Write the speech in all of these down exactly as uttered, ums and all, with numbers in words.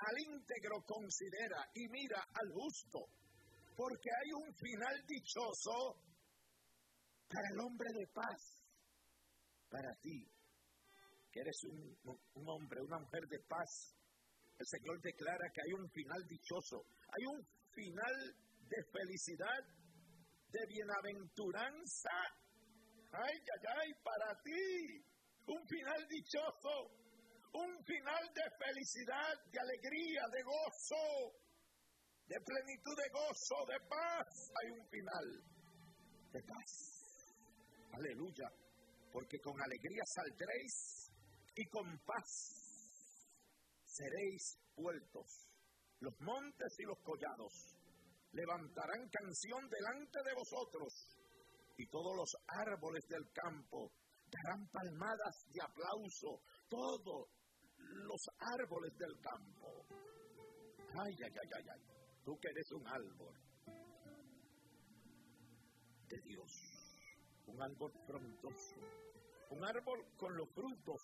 al íntegro considera y mira al justo, porque hay un final dichoso para el hombre de paz, para ti, que eres un, un hombre, una mujer de paz. El Señor declara que hay un final dichoso, hay un final de felicidad, de bienaventuranza. Ay, ay, ay, para ti, un final dichoso, un final de felicidad, de alegría, de gozo, de plenitud de gozo, de paz. Hay un final de paz. Aleluya, porque con alegría saldréis y con paz seréis vueltos. Los montes y los collados levantarán canción delante de vosotros, y todos los árboles del campo darán palmadas de aplauso. Todos los árboles del campo. Ay, ay, ay, ay, ay. Tú que eres un árbol de Dios, un árbol frondoso, un árbol con los frutos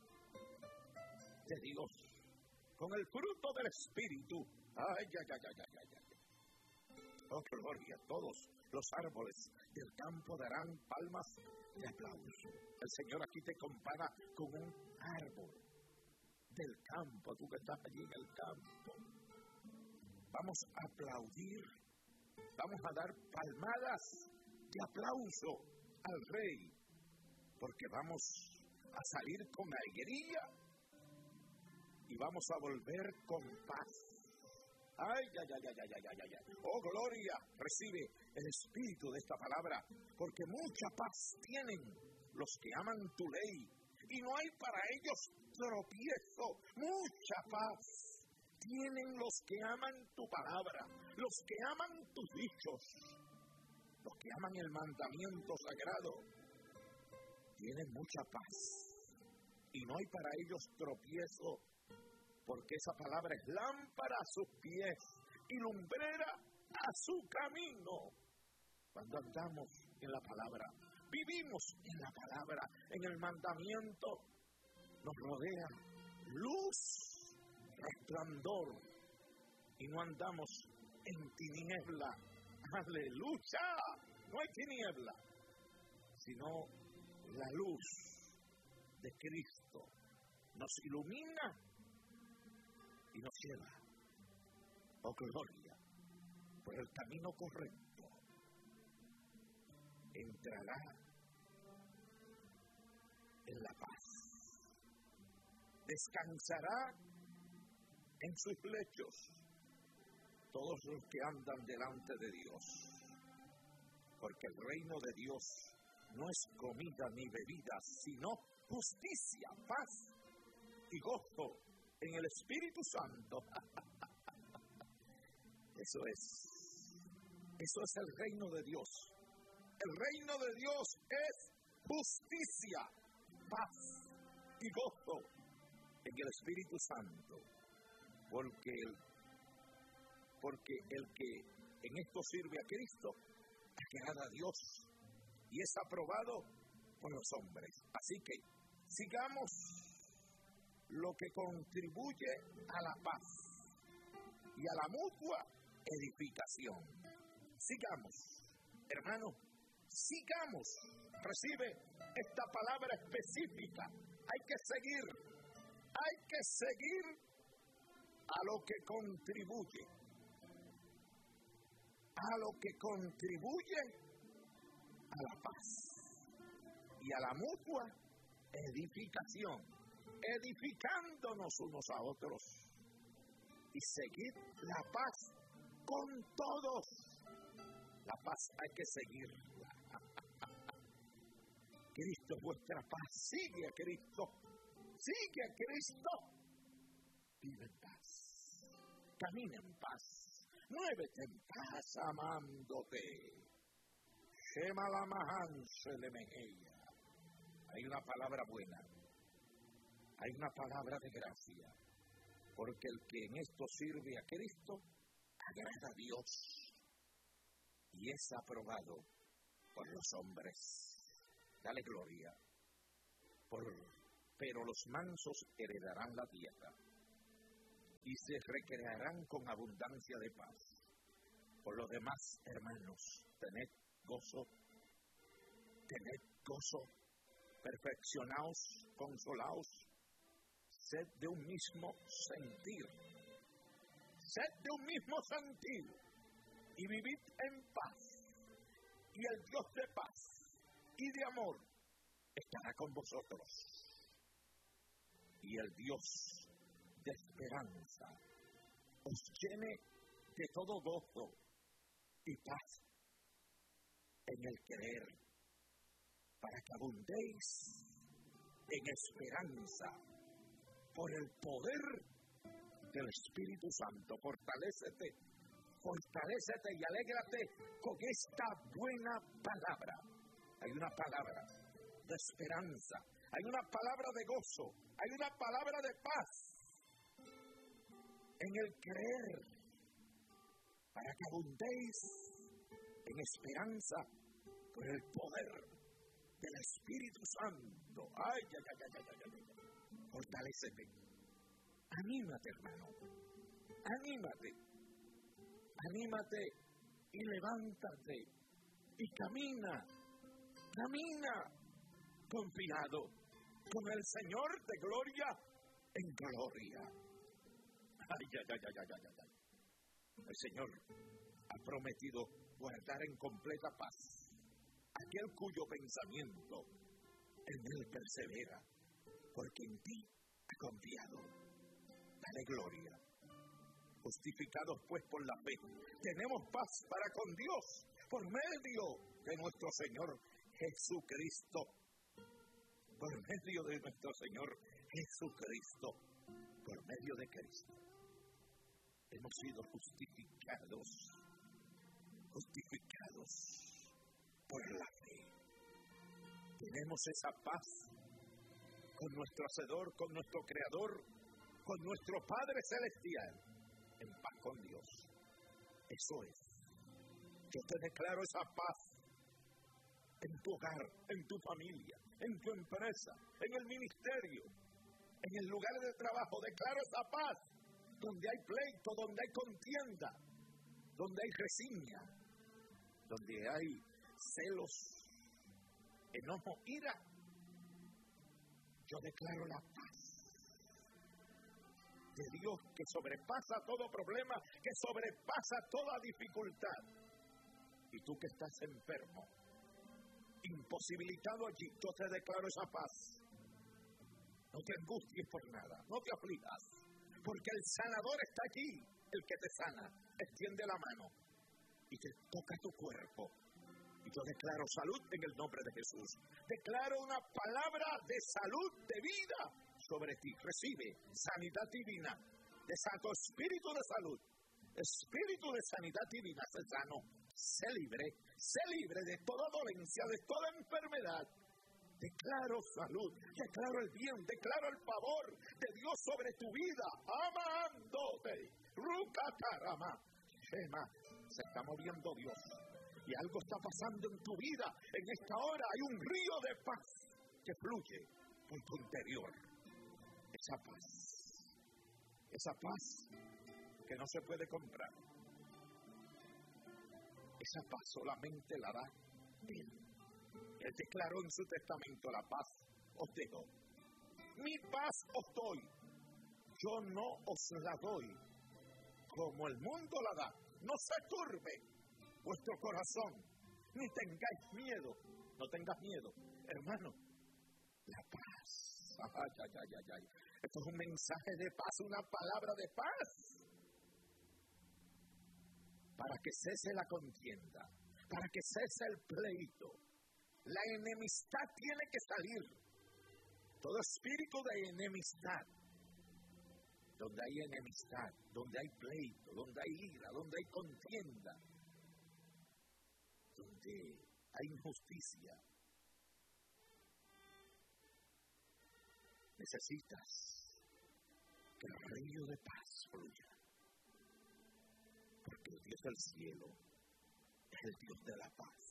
de Dios, con el fruto del Espíritu. Ay, ay, ay, ay, ay, ay. Oh, gloria, todos los árboles del campo darán palmas de aplauso. El Señor aquí te compara con un árbol del campo, tú que estás allí en el campo. Vamos a aplaudir, vamos a dar palmadas de aplauso al Rey, porque vamos a salir con alegría y vamos a volver con paz. Ay, ay, ay, ay, ay, ay, ay, ay. Oh, gloria, recibe el espíritu de esta palabra, porque mucha paz tienen los que aman tu ley, y no hay para ellos tropiezo. Mucha paz tienen los que aman tu palabra, los que aman tus dichos, los que aman el mandamiento sagrado. Tienen mucha paz, y no hay para ellos tropiezo, porque esa palabra es lámpara a sus pies y lumbrera a su camino. Cuando andamos en la palabra, vivimos en la palabra, en el mandamiento, nos rodea luz, resplandor, y no andamos en tiniebla. ¡Aleluya! No hay tiniebla, sino la luz de Cristo nos ilumina y nos lleva, oh gloria, por el camino correcto. Entrará en la paz, descansará en sus lechos todos los que andan delante de Dios, porque el reino de Dios no es comida ni bebida, sino justicia, paz y gozo en el Espíritu Santo. Eso es, eso es el reino de Dios. El reino de Dios es justicia, paz y gozo en el Espíritu Santo, porque el, porque el que en esto sirve a Cristo agrada a Dios y es aprobado por los hombres. Así que sigamos lo que contribuye a la paz y a la mutua edificación. Sigamos, hermano, sigamos. Recibe esta palabra específica. Hay que seguir, hay que seguir a lo que contribuye, a lo que contribuye a la paz y a la mutua edificación, edificándonos unos a otros, y seguir la paz con todos. La paz hay que seguirla. Cristo es vuestra paz. Sigue a Cristo, sigue a Cristo. Vive en paz, camina en paz, muévete en paz amándote. Shema la mahanse le mejeya. Hay una palabra buena, hay una palabra de gracia, porque el que en esto sirve a Cristo agrada a Dios y es aprobado por los hombres. Dale gloria. Por, pero los mansos heredarán la tierra y se recrearán con abundancia de paz. Por lo demás, hermanos, tened gozo, tened gozo, perfeccionaos, consolaos, sed de un mismo sentir, sed de un mismo sentir, y vivid en paz, y el Dios de paz y de amor estará con vosotros, y el Dios de esperanza os llene de todo gozo y paz en el creer, para que abundéis en esperanza por el poder del Espíritu Santo. Fortalécete, fortalécete y alégrate con esta buena palabra. Hay una palabra de esperanza, hay una palabra de gozo, hay una palabra de paz en el creer, para que abundéis en esperanza por el poder del Espíritu Santo. Ay, ay, ay, ay, ay, ay, ay. Fortalécete. Anímate, hermano. Anímate. Anímate y levántate y camina. Camina confiado con el Señor de gloria en gloria. Ay, ay, ay, ay, ay, ay, ay. El Señor ha prometido guardar en completa paz aquel cuyo pensamiento en Él persevera, porque en ti ha confiado. Dale gloria. Justificados pues por la fe, tenemos paz para con Dios por medio de nuestro Señor Jesucristo. Por medio de nuestro Señor Jesucristo. Por medio de Cristo. Hemos sido justificados, justificados por la fe. Tenemos esa paz con nuestro Hacedor, con nuestro Creador, con nuestro Padre Celestial, en paz con Dios. Eso es. Yo te declaro esa paz en tu hogar, en tu familia, en tu empresa, en el ministerio, en el lugar de trabajo. Declaro esa paz. Donde hay pleito, donde hay contienda, donde hay resiña, donde hay celos, enojo, ira, yo declaro la paz de Dios que sobrepasa todo problema, que sobrepasa toda dificultad. Y tú que estás enfermo, imposibilitado allí, yo te declaro esa paz. No te angusties por nada, no te aflijas. Porque el sanador está aquí, el que te sana. Extiende la mano y te toca tu cuerpo. Y yo declaro salud en el nombre de Jesús. Declaro una palabra de salud, de vida sobre ti. Recibe sanidad divina, de santo espíritu de salud, espíritu de sanidad divina. Sé sano, sé libre, sé libre de toda dolencia, de toda enfermedad. Declaro salud, declaro el bien, declaro el favor de Dios sobre tu vida, amándote. Rucatarama, Shema, se está moviendo Dios y algo está pasando en tu vida. En esta hora hay un río de paz que fluye por tu interior. Esa paz, esa paz que no se puede comprar, esa paz solamente la da Él. Él declaró en su testamento: la paz os dejo, mi paz os doy, yo no os la doy como el mundo la da. No se turbe vuestro corazón, ni tengáis miedo. No tengas miedo, hermano. La paz. Ay, ay, ay, ay, ay. Esto es un mensaje de paz, una palabra de paz. Para que cese la contienda, para que cese el pleito. La enemistad tiene que salir. Todo espíritu de enemistad. Donde hay enemistad, donde hay pleito, donde hay ira, donde hay contienda, donde hay injusticia. Necesitas que el río de paz fluya. Porque el Dios del cielo es el Dios de la paz.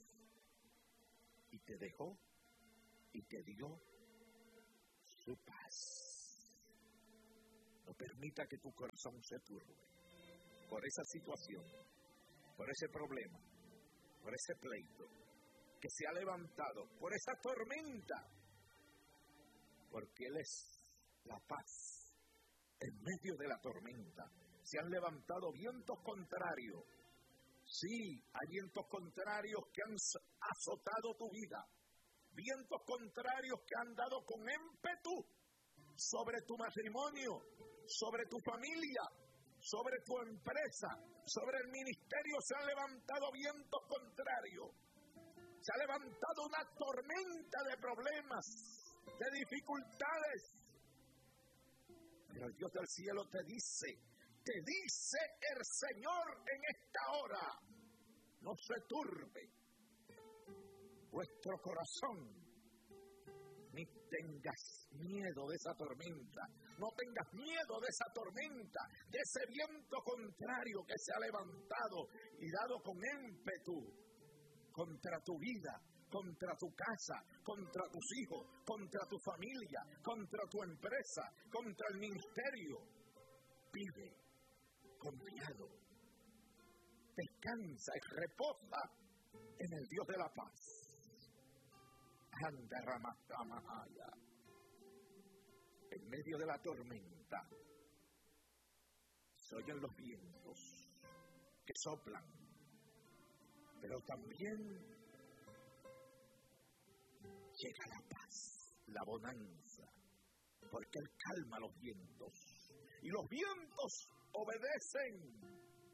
Y te dejó y te dio su paz. No permita que tu corazón se turbe por esa situación, por ese problema, por ese pleito que se ha levantado, por esa tormenta, porque Él es la paz en medio de la tormenta. Se han levantado vientos contrarios. Sí, hay vientos contrarios que han azotado tu vida, vientos contrarios que han dado con ímpetu sobre tu matrimonio, sobre tu familia, sobre tu empresa, sobre el ministerio. Se han levantado vientos contrarios. Se ha levantado una tormenta de problemas, de dificultades. Pero el Dios del cielo te dice, te dice el Señor en esta hora, no se turbe vuestro corazón, ni tengas miedo de esa tormenta, no tengas miedo de esa tormenta, de ese viento contrario que se ha levantado y dado con ímpetu contra tu vida, contra tu casa, contra tus hijos, contra tu familia, contra tu empresa, contra el ministerio. Vive confiado, descansa y reposa en el Dios de la paz. En medio de la tormenta se oyen los vientos que soplan, pero también llega la paz, la bonanza, porque Él calma los vientos y los vientos obedecen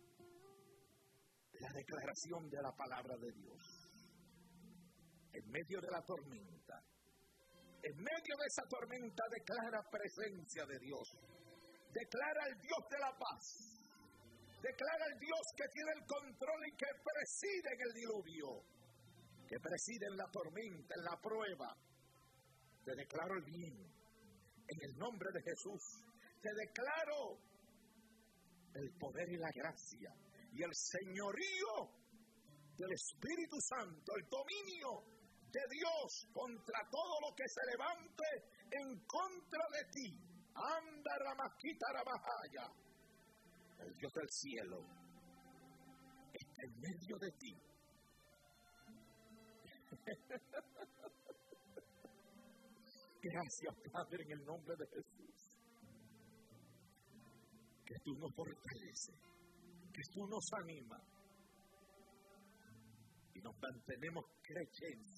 la declaración de la palabra de Dios. En medio de la tormenta, en medio de esa tormenta, declara presencia de Dios. Declara el Dios de la paz. Declara el Dios que tiene el control y que preside en el diluvio, que preside en la tormenta, en la prueba. Te declaro el bien en el nombre de Jesús. Te declaro el poder y la gracia y el señorío del Espíritu Santo, el dominio de Dios contra todo lo que se levante en contra de ti. Anda Ramaquita Rabajaya. El Dios del cielo está en medio de ti. Gracias, Padre, en el nombre de Jesús. Que tú nos fortaleces, que tú nos animas y nos mantenemos creyendo